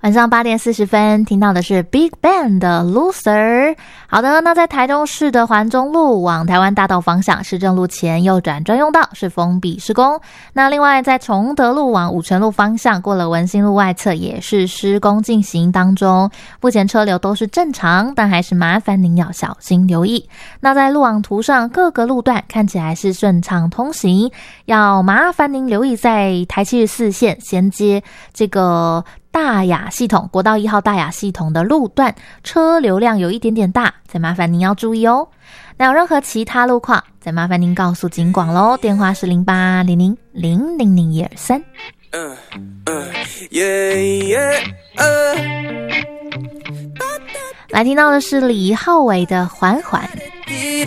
晚上8点40分听到的是 Big Bang 的 Loser。 好的，那在台中市的环中路往台湾大道方向市政路前右转专用道是封闭施工。那另外在崇德路往武城路方向过了文心路外侧也是施工进行当中，目前车流都是正常，但还是麻烦您要小心留意。那在路网图上各个路段看起来是顺畅通行，要麻烦您留意在台74线衔接这个大雅系统国道1号大雅系统的路段车流量有一点点大，再麻烦您要注意哦。那有任何其他路况再麻烦您告诉警广咯，电话是0800000123。来听到的是李浩伟的缓缓。